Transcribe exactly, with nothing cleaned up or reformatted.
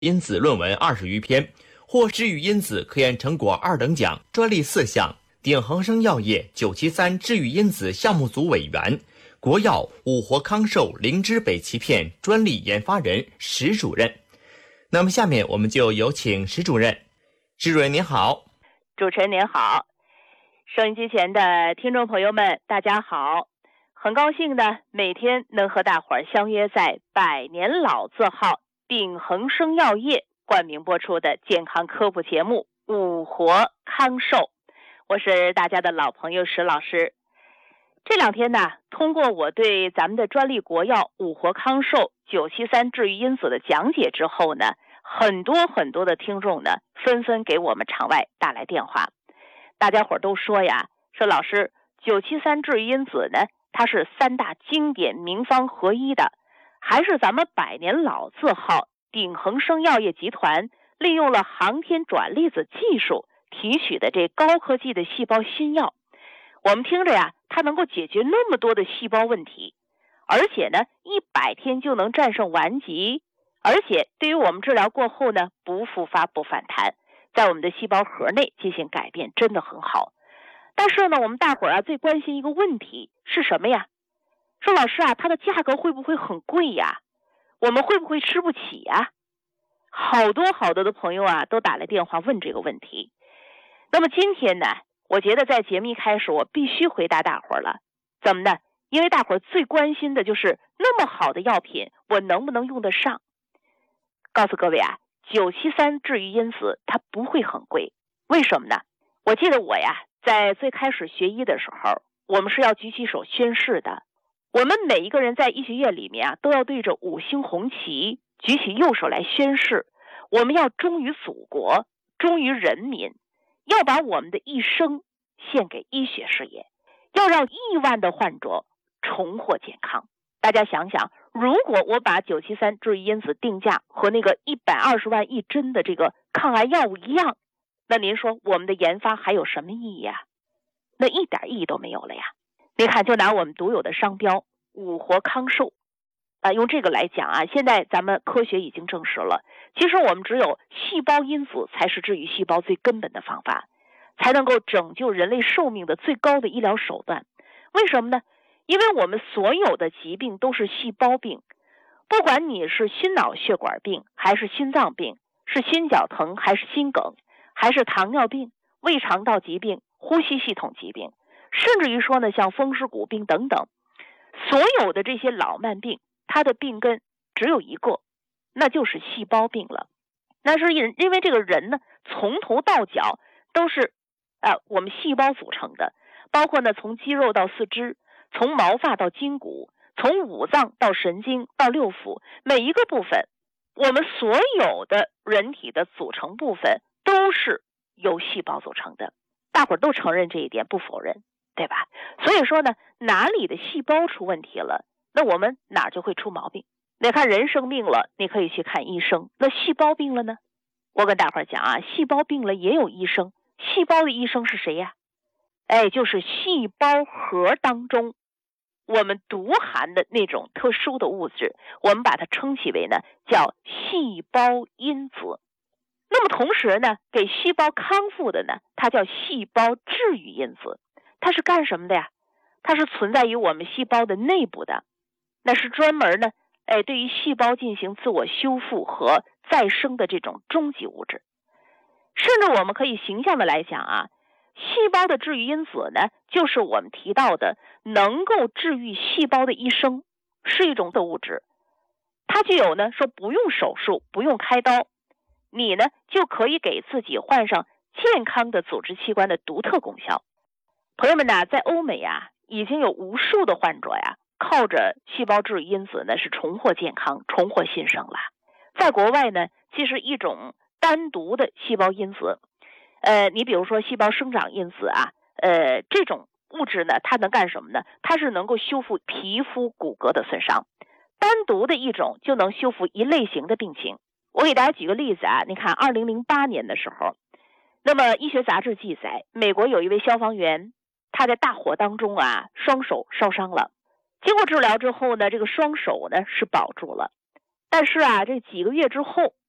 因子论文二十余篇，获治愈因子科研成果二等奖，专利四项。鼎恒生药业九七三治愈因子项目组委员，国药五活康寿灵芝北芪片专利研发人石主任。那么下面我们就有请石主任。石主任您好。 主持人您好，收音机前的听众朋友们大家好，很高兴呢每天能和大伙儿相约在百年老字号鼎恒生药业冠名播出的健康科普节目五活康寿，我是大家的老朋友石老师。这两天呢，通过我对咱们的专利国药五活康寿九七三治愈因子的讲解之后呢，很多很多的听众呢纷纷给我们场外打来电话，大家伙都说呀，说老师九七三治愈因子呢，它是三大经典名方合一的，还是咱们百年老字号鼎恒生药业集团利用了航天转粒子技术提取的这高科技的细胞新药。我们听着呀，它能够解决那么多的细胞问题，而且呢一百天就能战胜顽疾，而且对于我们治疗过后呢，不复发不反弹，在我们的细胞核内进行改变，真的很好。但是呢，我们大伙儿啊最关心一个问题是什么呀？说老师啊，它的价格会不会很贵呀？我们会不会吃不起呀？好多好多的朋友啊都打来电话问这个问题。那么今天呢，我觉得在节目一开始我必须回答大伙儿了。怎么呢？因为大伙儿最关心的就是那么好的药品我能不能用得上。告诉各位啊，九七三治愈因子它不会很贵，为什么呢？我记得我呀在最开始学医的时候，我们是要举起手宣誓的。我们每一个人在医学院里面啊，都要对着五星红旗举起右手来宣誓，我们要忠于祖国，忠于人民，要把我们的一生献给医学事业，要让亿万的患者重获健康。大家想想，如果我把九七三治愈因子定价和那个一百二十万一针的这个抗癌药物一样，那您说我们的研发还有什么意义呀？那一点意义都没有了呀。你看，就拿我们独有的商标五活康寿啊，用这个来讲啊，现在咱们科学已经证实了，其实我们只有细胞因子才是治愈细胞最根本的方法，才能够拯救人类寿命的最高的医疗手段。为什么呢？因为我们所有的疾病都是细胞病，不管你是心脑血管病还是心脏病，是心绞疼还是心梗，还是糖尿病、胃肠道疾病、呼吸系统疾病，甚至于说呢像风湿骨病等等，所有的这些老慢病，它的病根只有一个，那就是细胞病了。那是因因为这个人呢从头到脚都是呃我们细胞组成的，包括呢从肌肉到四肢，从毛发到筋骨，从五脏到神经到六腑，每一个部分，我们所有的人体的组成部分都是由细胞组成的，大伙儿都承认这一点，不否认，对吧？所以说呢，哪里的细胞出问题了，那我们哪就会出毛病。你看人生病了，你可以去看医生，那细胞病了呢？我跟大伙儿讲啊，细胞病了也有医生，细胞的医生是谁呀？哎，就是细胞核当中我们独含的那种特殊的物质，我们把它称其为呢叫细胞因子。那么同时呢，给细胞康复的呢，它叫细胞治愈因子。它是干什么的呀？它是存在于我们细胞的内部的，那是专门呢，哎，对于细胞进行自我修复和再生的这种终极物质。甚至我们可以形象的来讲啊，细胞的治愈因子呢，就是我们提到的能够治愈细胞的一生，是一种的物质。它具有呢说不用手术，不用开刀，你呢就可以给自己换上健康的组织器官的独特功效。朋友们呢，在欧美啊，已经有无数的患者呀，靠着细胞治愈因子呢是重获健康，重获新生了。在国外呢，其实一种单独的细胞因子，呃，你比如说细胞生长因子啊，呃，这种物质呢，它能干什么呢？它是能够修复皮肤骨骼的损伤，单独的一种就能修复一类型的病情。我给大家举个例子啊，你看二零零八年的时候，那么医学杂志记载，美国有一位消防员，他在大火当中啊，双手烧伤了，经过治疗之后呢，这个双手呢是保住了，但是啊，这几个月之后，